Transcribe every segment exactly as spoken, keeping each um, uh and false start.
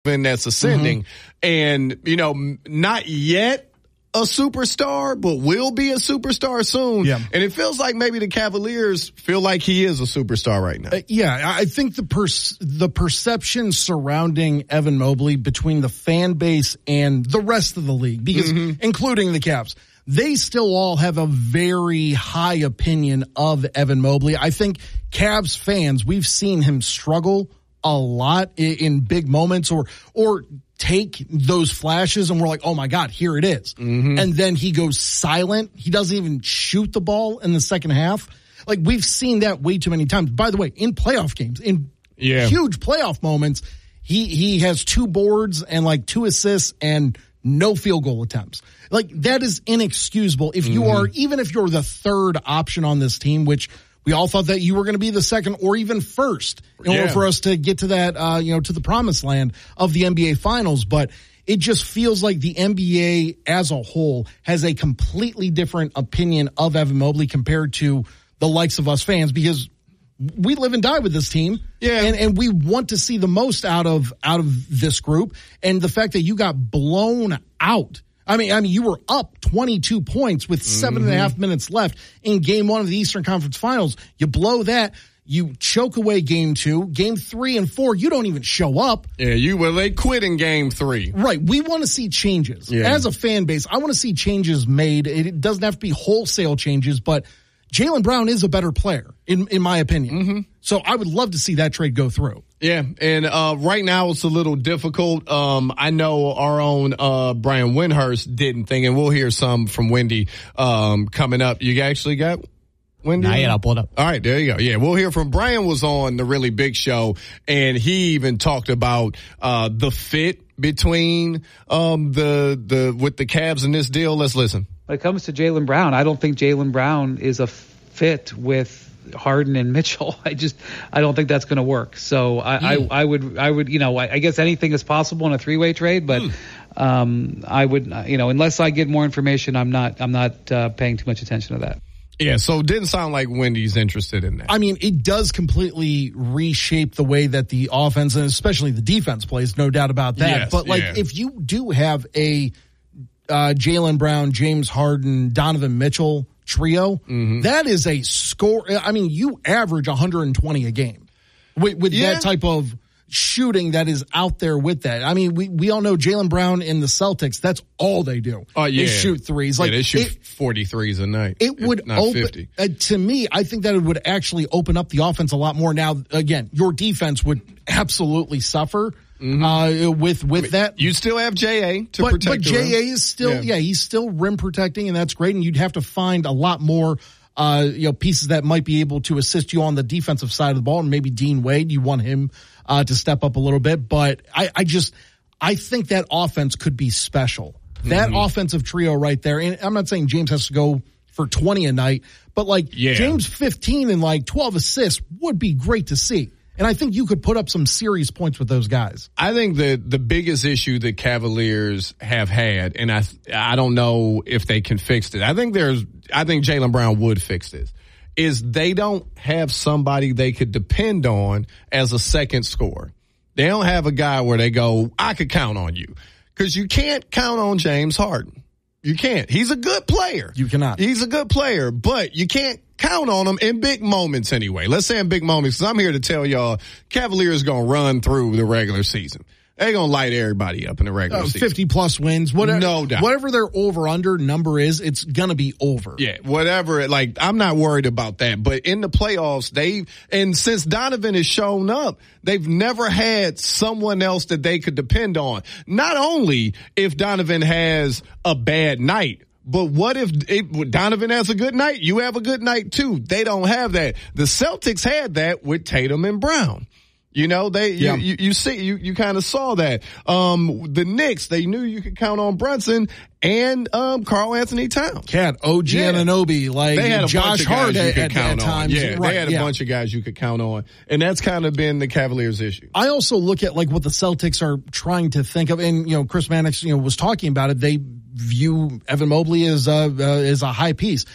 that's ascending. Mm-hmm. And, you know, not yet a superstar, but will be a superstar soon. Yeah. And it feels like maybe the Cavaliers feel like he is a superstar right now. Uh, yeah, I think the pers- the perception surrounding Evan Mobley between the fan base and the rest of the league, because mm-hmm. including the Cavs, they still all have a very high opinion of Evan Mobley. I think Cavs fans, we've seen him struggle a lot in, in big moments or or take those flashes and we're like, oh my God, here it is. Mm-hmm. And then he goes silent. He doesn't even shoot the ball in the second half. Like, we've seen that way too many times. By the way, in playoff games, in yeah. huge playoff moments, he, he has two boards and like two assists and no field goal attempts. Like, that is inexcusable. If you mm-hmm. are, even if you're the third option on this team, which we all thought that you were going to be the second or even first in yeah. order for us to get to that, uh, you know, to the promised land of the N B A Finals. But it just feels like the N B A as a whole has a completely different opinion of Evan Mobley compared to the likes of us fans, because we live and die with this team. Yeah. And, and we want to see the most out of, out of this group. And the fact that you got blown out. I mean, I mean, you were up twenty-two points with seven mm-hmm. and a half minutes left in game one of the Eastern Conference Finals. You blow that. You choke away game two, game three and four. You don't even show up. Yeah, you well, they quit in game three. Right. We want to see changes yeah. as a fan base. I want to see changes made. It doesn't have to be wholesale changes, but Jaylen Brown is a better player, in in my opinion. Mm-hmm. So I would love to see that trade go through. Yeah, and uh right now it's a little difficult. Um I know our own uh Brian Windhurst didn't think, and we'll hear some from Wendy um coming up. You actually got Wendy? Not yet, I'll pull it up. All right, there you go. Yeah, we'll hear from Brian. Was on the Really Big Show, and he even talked about uh the fit between um the the with the Cavs in this deal. Let's listen. When it comes to Jaylen Brown, I don't think Jaylen Brown is a fit with Harden and Mitchell. I just, I don't think that's going to work. So I, mm. I, I would, I would, you know, I, I guess anything is possible in a three-way trade, but mm. um, I would, you know, unless I get more information, I'm not, I'm not uh, paying too much attention to that. Yeah, so it didn't sound like Wendy's interested in that. I mean, it does completely reshape the way that the offense and especially the defense plays, no doubt about that. Yes, but like, yeah. if you do have a uh, Jaylen Brown, James Harden, Donovan Mitchell trio, mm-hmm. that is a score. I mean, you average one hundred twenty a game with, with yeah. that type of shooting that is out there with that. I mean, we, we all know Jaylen Brown in the Celtics, that's all they do. Oh, yeah. They shoot threes. Yeah, like they shoot it, forty threes a night. It would open, uh, to me, I think that it would actually open up the offense a lot more. Now, again, your defense would absolutely suffer. Mm-hmm. Uh, with, with I mean, that. You still have J A to but, protect But the J A rim. is still, yeah. yeah, he's still rim protecting, and that's great. And you'd have to find a lot more, uh, you know, pieces that might be able to assist you on the defensive side of the ball. And maybe Dean Wade, you want him, uh, to step up a little bit. But I, I just, I think that offense could be special. That mm-hmm. offensive trio right there. And I'm not saying James has to go for twenty a night, but like yeah. James fifteen and like twelve assists would be great to see. And I think you could put up some serious points with those guys. I think the the biggest issue that Cavaliers have had, and I I don't know if they can fix it. I think there's I think Jaylen Brown would fix this. Is they don't have somebody they could depend on as a second scorer. They don't have a guy where they go, I could count on you, because you can't count on James Harden. You can't. He's a good player. You cannot. He's a good player, but you can't count on him in big moments anyway. Let's say in big moments, because I'm here to tell y'all, Cavaliers going to run through the regular season. They're going to light everybody up in the regular uh, season. fifty plus wins. Whatever, no doubt. Whatever their over-under number is, it's going to be over. Yeah, whatever. Like, I'm not worried about that. But in the playoffs, they and since Donovan has shown up, they've never had someone else that they could depend on. Not only if Donovan has a bad night, but what if it, Donovan has a good night? You have a good night too. They don't have that. The Celtics had that with Tatum and Brown. You know, they, yeah. you, you, you see, you, you kind of saw that. Um, the Knicks, they knew you could count on Brunson and, um, Karl Anthony Towns. Cat, O G yeah. Anunoby, like they had a Josh bunch of Hart guys you at, could at, count at on. times. Yeah, right, they had a yeah. bunch of guys you could count on. And that's kind of been the Cavaliers' issue. I also look at like what the Celtics are trying to think of, and, you know, Chris Mannix, you know, was talking about it. They view Evan Mobley as a, uh, as a high piece.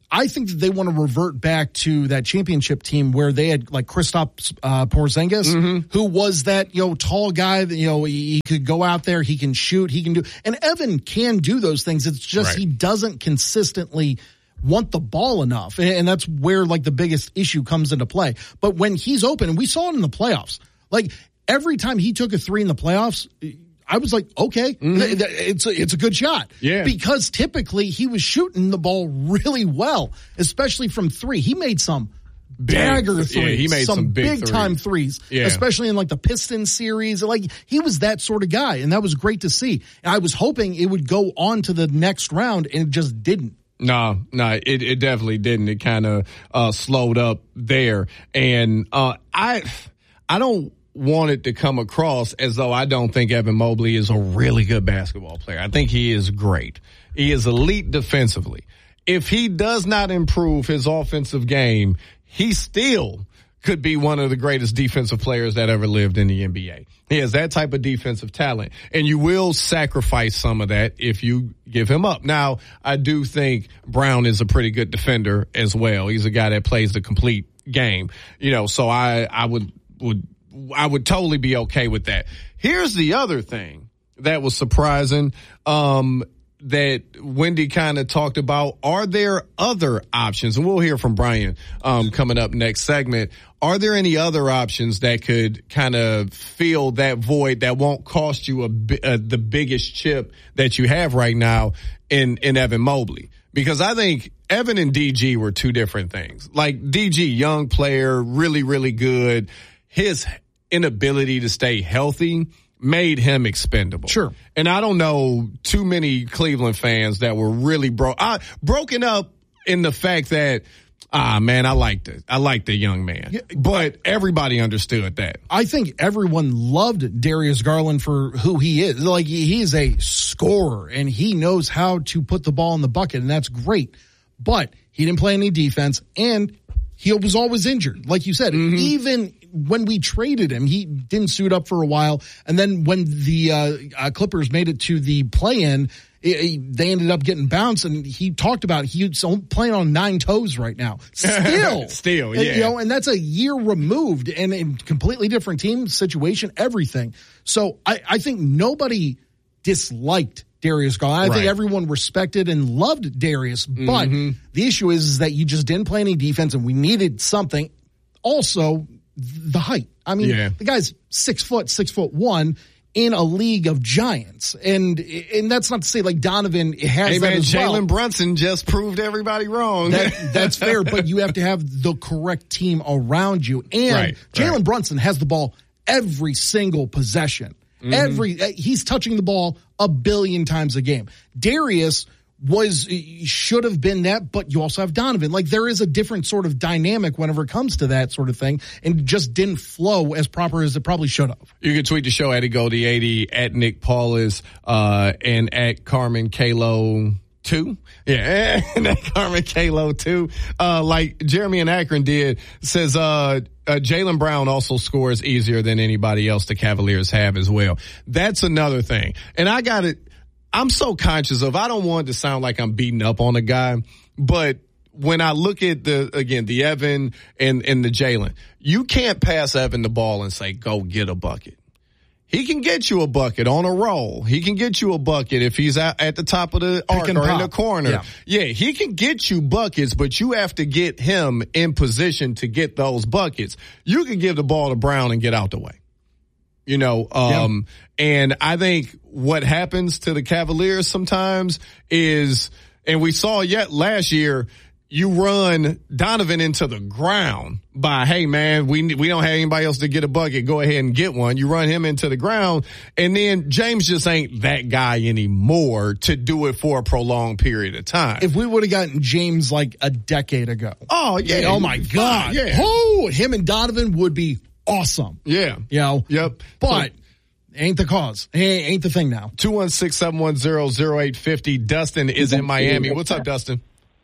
I think that they want to revert back to that championship team where they had like Kristaps uh, Porzingis, mm-hmm. who was that, you know, tall guy that, you know, he, he could go out there, he can shoot, he can do, and Evan can do those things. It's just right. he doesn't consistently want the ball enough. And, and that's where like the biggest issue comes into play. But when he's open, and we saw it in the playoffs, like every time he took a three in the playoffs, I was like, okay, mm-hmm. th- th- it's a, it's a good shot. Yeah. Because typically he was shooting the ball really well, especially from three. He made some big, dagger threes. Yeah, he made some, some big, big time threes, yeah. especially in like the Pistons series. Like he was that sort of guy, and that was great to see. And I was hoping it would go on to the next round, and it just didn't. No, no, it, it definitely didn't. It kind of uh, slowed up there. And uh, I, I don't want it to come across as though I don't think Evan Mobley is a really good basketball player. I think he is great. He is elite defensively. If he does not improve his offensive game, he still could be one of the greatest defensive players that ever lived in the N B A. He has that type of defensive talent, and you will sacrifice some of that if you give him up. Now, I do think Brown is a pretty good defender as well. He's a guy that plays the complete game, you know, so I, I would, would, I would totally be okay with that. Here's the other thing that was surprising, um, that Wendy kind of talked about. Are there other options? And we'll hear from Brian um, coming up next segment. Are there any other options that could kind of fill that void that won't cost you a, uh, the biggest chip that you have right now in, in Evan Mobley? Because I think Evan and D G were two different things. Like D G, young player, really, really good. His inability to stay healthy made him expendable. Sure. And I don't know too many Cleveland fans that were really bro- uh, broken up in the fact that, ah, man, I liked it. I liked the young man. Yeah, but everybody understood that. I think everyone loved Darius Garland for who he is. Like, he is a scorer, and he knows how to put the ball in the bucket, and that's great. But he didn't play any defense, and he was always injured. Like you said, mm-hmm. even when we traded him, he didn't suit up for a while. And then when the uh, uh, Clippers made it to the play-in, it, it, they ended up getting bounced. And he talked about he's playing on nine toes right now. Still. Still, yeah. And, you know, and that's a year removed and a completely different team, situation, everything. So I, I think nobody disliked Darius Garland. I right. think everyone respected and loved Darius. But mm-hmm. the issue is, is that you just didn't play any defense, and we needed something. Also, the height. I mean, yeah. the guy's six foot, six foot one in a league of giants. And and that's not to say like Donovan has hey, that man, as well. Jalen Brunson just proved everybody wrong. That, that's fair, but you have to have the correct team around you. And right, Jalen right. Brunson has the ball every single possession. Mm-hmm. Every he's touching the ball a billion times a game. Darius was should have been that, but you also have Donovan. Like, there is a different sort of dynamic whenever it comes to that sort of thing, and it just didn't flow as proper as it probably should have. You can tweet the show at Goldie eighty, at Nick Paulus, uh, and at Carmen Kalo two. Yeah, and at Carmen Kalo two. Uh, like Jeremy in Akron did, says, uh, uh Jaylen Brown also scores easier than anybody else the Cavaliers have as well. That's another thing. And I got it. I'm so conscious of, I don't want it to sound like I'm beating up on a guy, but when I look at the, again, the Evan and, and the Jalen, you can't pass Evan the ball and say, go get a bucket. He can get you a bucket on a roll. He can get you a bucket if he's at, at the top of the arc or pop. in the corner. Yeah. yeah, he can get you buckets, but you have to get him in position to get those buckets. You can give the ball to Brown and get out the way. You know, um, yeah. and I think what happens to the Cavaliers sometimes is, and we saw yet last year, you run Donovan into the ground by, hey man, we we don't have anybody else to get a bucket. Go ahead and get one. You run him into the ground, and then James just ain't that guy anymore to do it for a prolonged period of time. If we would have gotten James like a decade ago. Oh yeah. Oh my God. Yeah. Oh, him and Donovan would be awesome. Yeah. You know? Yep. But so, ain't the cause. Ain't, ain't the thing now. two one six, seven one zero, zero eight five zero. Dustin is in Miami. What's up, Dustin?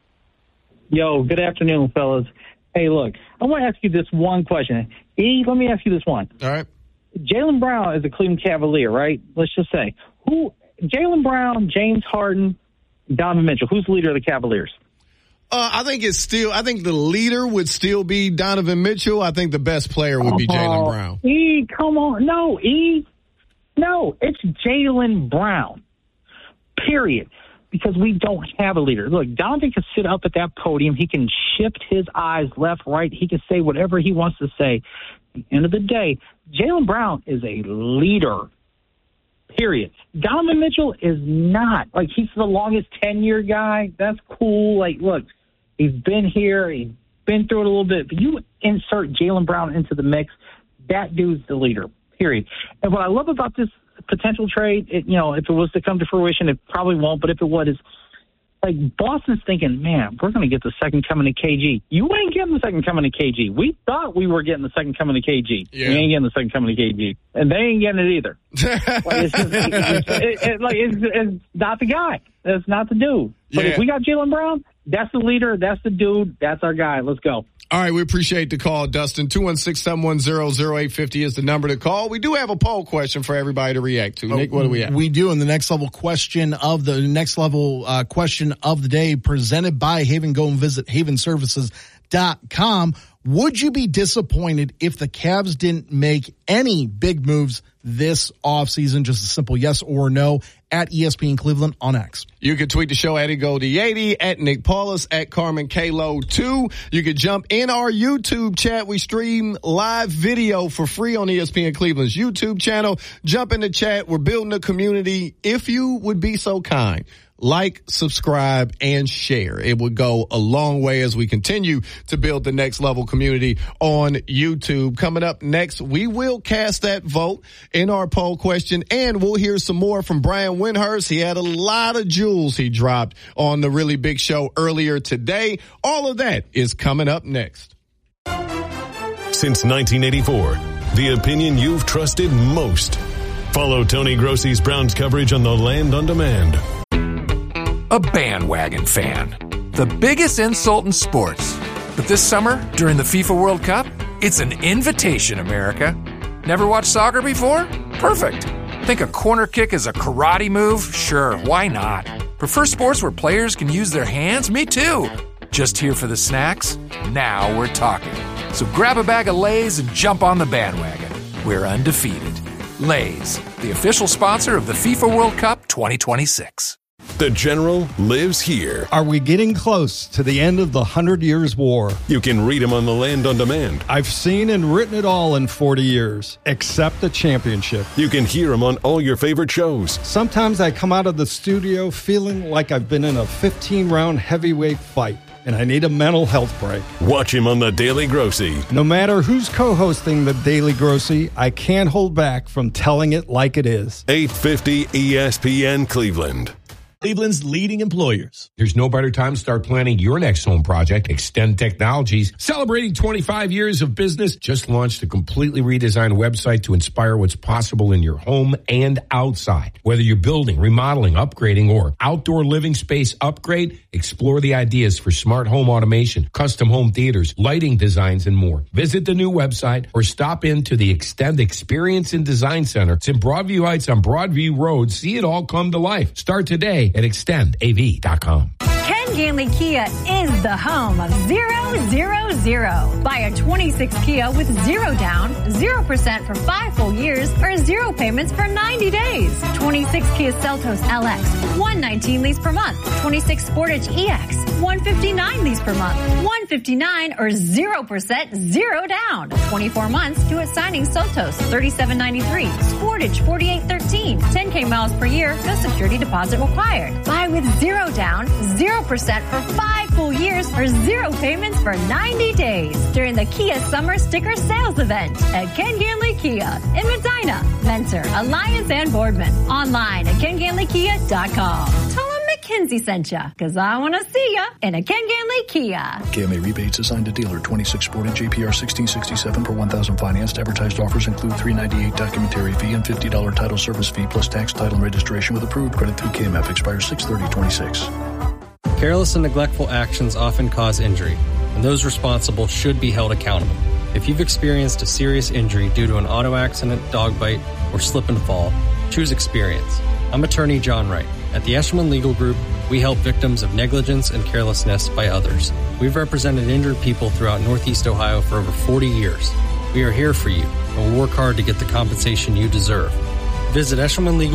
Yo, good afternoon, fellas. Hey, look, I want to ask you this one question. E, let me ask you this one. All right. Jaylen Brown is a Cleveland Cavalier, right? Let's just say. Who? Jaylen Brown, James Harden, Donovan Mitchell. Who's the leader of the Cavaliers? Uh, I think it's still, I think the leader would still be Donovan Mitchell. I think the best player would be Jaylen Brown. E, come on. No, E. No, it's Jaylen Brown. Period. Because we don't have a leader. Look, Donovan can sit up at that podium. He can shift his eyes left, right. He can say whatever he wants to say. At the end of the day, Jaylen Brown is a leader. Period. Donovan Mitchell is not. Like, he's the longest tenure guy. That's cool. Like, look, he's been here. He's been through it a little bit. But you insert Jaylen Brown into the mix, that dude's the leader. Period. And what I love about this potential trade, it, you know, if it was to come to fruition, it probably won't. But if it was, is like Boston's thinking, man, we're going to get the second coming of K G. You ain't getting the second coming of K G. We thought we were getting the second coming of K G. Yeah. We ain't getting the second coming of K G, and they ain't getting it either. like, it's, just, it's, it, it, like it's, it's not the guy. That's not the dude. But yeah. if we got Jaylen Brown, that's the leader. That's the dude. That's our guy. Let's go. All right, we appreciate the call, Dustin. two one six, seven one zero, zero eight five zero is the number to call. We do have a poll question for everybody to react to. Nick, what do we have? We do, and the next level question of the next level uh, question of the day presented by Haven. Go and visit haven services dot com. Would you be disappointed if the Cavs didn't make any big moves this offseason? Just a simple yes or no at E S P N Cleveland on X. You can tweet the show at Goldie eighty, at Nick Paulus, at Carmen Kalo two. You can jump in our YouTube chat. We stream live video for free on E S P N Cleveland's YouTube channel. Jump in the chat. We're building a community. If you would be so kind, like, subscribe, and share. It would go a long way as we continue to build the next level community on YouTube. Coming up next, we will cast that vote in our poll question, and we'll hear some more from Brian Windhurst. He had a lot of jewels he dropped on the Really Big Show earlier today. All of that is coming up next. Since nineteen eighty-four, the opinion you've trusted most. Follow Tony Grossi's Browns coverage on The Land on Demand. A bandwagon fan. The biggest insult in sports. But this summer, during the FIFA World Cup, it's an invitation, America. Never watched soccer before? Perfect. Think a corner kick is a karate move? Sure, why not? Prefer sports where players can use their hands? Me too. Just here for the snacks? Now we're talking. So grab a bag of Lay's and jump on the bandwagon. We're undefeated. Lay's, the official sponsor of the FIFA World Cup twenty twenty-six. The General lives here. Are we getting close to the end of the Hundred Years' War? You can read him on The Land on Demand. I've seen and written it all in forty years, except the championship. You can hear him on all your favorite shows. Sometimes I come out of the studio feeling like I've been in a fifteen-round heavyweight fight, and I need a mental health break. Watch him on The Daily Grossie. No matter who's co-hosting The Daily Grossie, I can't hold back from telling it like it is. eight fifty E S P N Cleveland. Cleveland's leading employers. There's no better time to start planning your next home project. Extend Technologies, celebrating twenty-five years of business, just launched a completely redesigned website to inspire what's possible in your home and outside. Whether you're building, remodeling, upgrading, or outdoor living space upgrade, explore the ideas for smart home automation, custom home theaters, lighting designs, and more. Visit the new website or stop into the Extend Experience and Design Center. It's in Broadview Heights on Broadview Road. See it all come to life. Start today at extend A V dot com. Ken Ganley Kia is the home of zero, zero, zero. Buy a twenty-six Kia with zero down, zero percent for five full years, or zero payments for ninety days. twenty-six Kia Seltos L X, one nineteen lease per month. twenty-six Sportage E X, one fifty-nine lease per month. one fifty-nine or zero percent, zero down. twenty-four months due at signing Seltos, thirty-seven ninety-three. Sportage, forty-eight thirteen. ten K miles per year, no security deposit required. Buy with zero down, zero percent for five full years, or zero payments for ninety days during the Kia Summer Sticker Sales Event at Ken Ganley Kia in Medina, Mentor, Alliance, and Boardman. Online at ken ganley kia dot com. Tell them McKinsey sent ya, because I want to see ya in a Ken Ganley Kia. K M A rebates assigned to dealer. twenty-six Sportage J P R sixteen sixty-seven per one thousand financed. Advertised offers include three ninety-eight documentary fee and fifty dollars title service fee plus tax, title, and registration with approved credit through K M F. Expires six thirty twenty-six. Careless and neglectful actions often cause injury, and those responsible should be held accountable. If you've experienced a serious injury due to an auto accident, dog bite, or slip and fall, choose experience. I'm attorney John Wright. At the Eshelman Legal Group, we help victims of negligence and carelessness by others. We've represented injured people throughout Northeast Ohio for over forty years. We are here for you, and we'll work hard to get the compensation you deserve. Visit Eshelman Legal